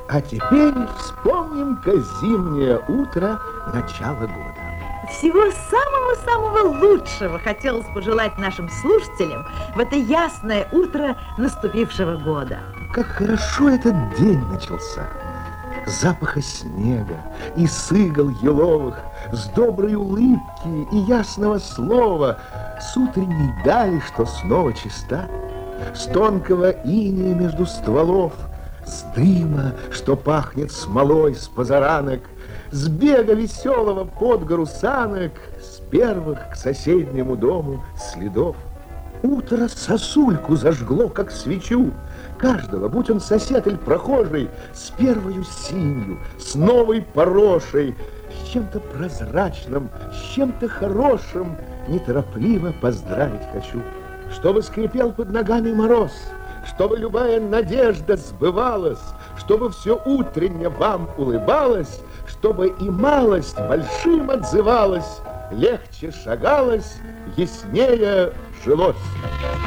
А теперь вспомним-ка зимнее утро начала года. Всего самого-самого лучшего хотелось пожелать нашим слушателям в это ясное утро наступившего года. Как хорошо этот день начался. Запаха снега и с игл еловых, с доброй улыбки и ясного слова, с утренней дали, что снова чиста, с тонкого инея между стволов, с дыма, что пахнет смолой с позаранок, с бега веселого под гору санок, с первых к соседнему дому следов. Утро сосульку зажгло, как свечу, каждого, будь он сосед или прохожий, с первою синью, с новой порошей, с чем-то прозрачным, с чем-то хорошим, неторопливо поздравить хочу. Чтобы скрипел под ногами мороз, чтобы любая надежда сбывалась, чтобы все утренне вам улыбалось, чтобы и малость большим отзывалась, легче шагалось, яснее жилось.